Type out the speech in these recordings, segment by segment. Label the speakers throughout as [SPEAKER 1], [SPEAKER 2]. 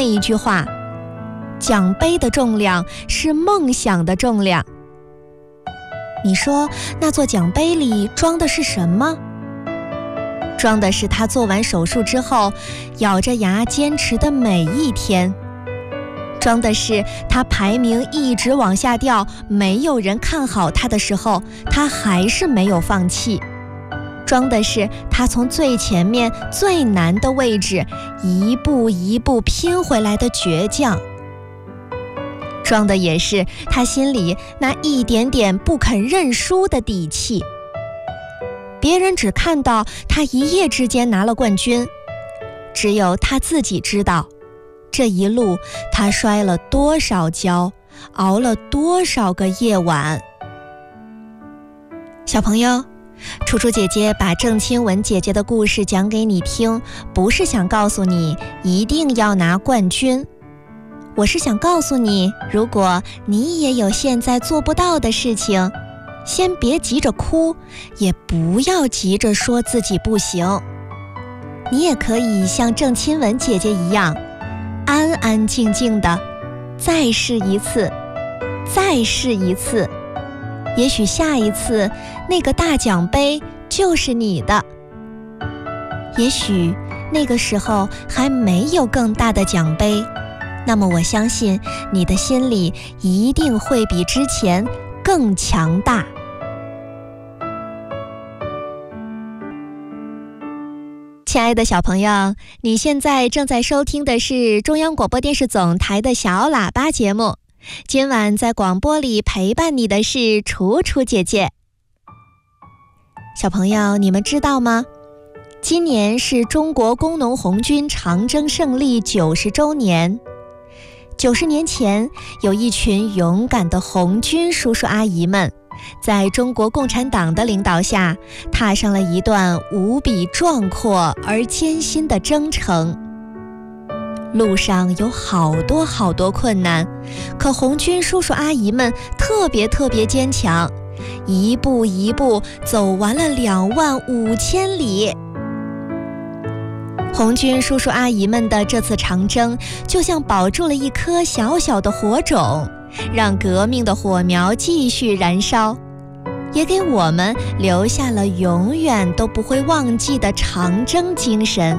[SPEAKER 1] 一句话：奖杯的重量是梦想的重量。你说那座奖杯里装的是什么？装的是他做完手术之后咬着牙坚持的每一天，装的是他排名一直往下掉，没有人看好他的时候，他还是没有放弃，装的是他从最前面最难的位置一步一步拼回来的倔强，装的也是他心里那一点点不肯认输的底气。别人只看到他一夜之间拿了冠军，只有他自己知道，这一路他摔了多少跤，熬了多少个夜晚。小朋友，楚楚姐姐把郑清文姐姐的故事讲给你听，不是想告诉你一定要拿冠军，我是想告诉你，如果你也有现在做不到的事情，先别急着哭，也不要急着说自己不行。你也可以像郑清文姐姐一样，安安静静的再试一次，再试一次，也许下一次那个大奖杯就是你的。也许那个时候还没有更大的奖杯，那么我相信你的心里一定会比之前更强大。亲爱的小朋友，你现在正在收听的是中央广播电视总台的小喇叭节目。今晚在广播里陪伴你的是楚楚姐姐。小朋友，你们知道吗？今年是中国工农红军长征胜利90周年。90年前，有一群勇敢的红军叔叔阿姨们，在中国共产党的领导下，踏上了一段无比壮阔而艰辛的征程。路上有好多困难，可红军叔叔阿姨们特别坚强，一步一步走完了25000里。红军叔叔阿姨们的这次长征，就像保住了一颗小小的火种，让革命的火苗继续燃烧，也给我们留下了永远都不会忘记的长征精神。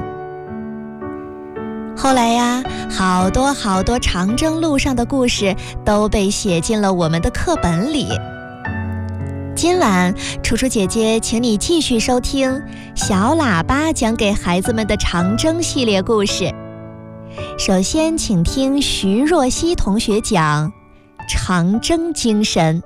[SPEAKER 1] 后来呀，好多长征路上的故事都被写进了我们的课本里。今晚楚楚姐姐请你继续收听小喇叭讲给孩子们的长征系列故事。首先请听徐若曦同学讲长征精神。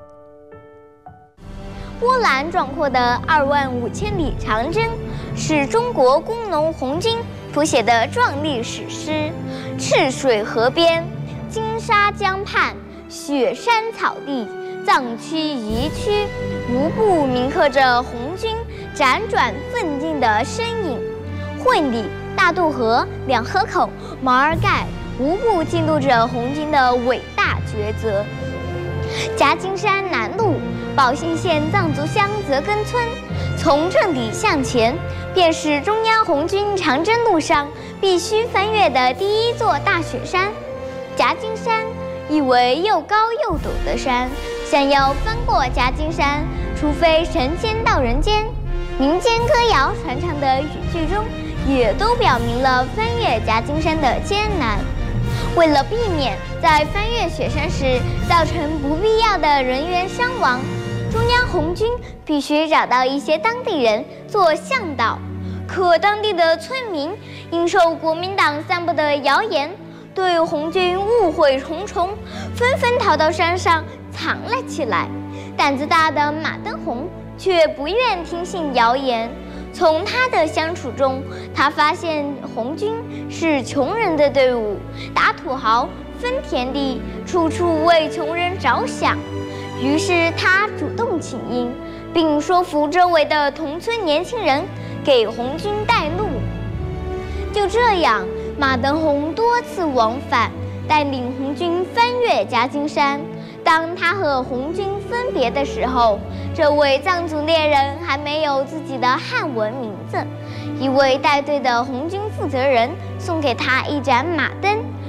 [SPEAKER 2] 波澜壮阔的25000里长征，是中国工农红军谱写的壮丽史诗。赤水河边，金沙江畔，雪山草地，藏区彝区，无不铭刻着红军辗转奋进的身影。会理、大渡河、两河口、毛尔盖，无不记录着红军的伟大抉择。夹金山南路，宝兴县藏族乡泽根村，从这里向前，便是中央红军长征路上必须翻越的第一座大雪山。夹金山意为又高又陡的山，想要翻过夹金山，除非神仙到人间。民间歌谣传唱的语句中，也都表明了翻越夹金山的艰难。为了避免在翻越雪山时造成不必要的人员伤亡，中央红军必须找到一些当地人做向导。可当地的村民因受国民党散布的谣言，对红军误会重重，纷纷逃到山上藏了起来。胆子大的马登洪却不愿听信谣言。从他的相处中，他发现红军是穷人的队伍，打土豪、分田地，处处为穷人着想。于是他主动请缨，并说服周围的同村年轻人给红军带路。就这样，马登洪多次往返，带领红军翻越夹金山。当他和红军分别的时候，这位藏族猎人还没有自己的汉文名字。一位带队的红军负责人送给他一盏马灯，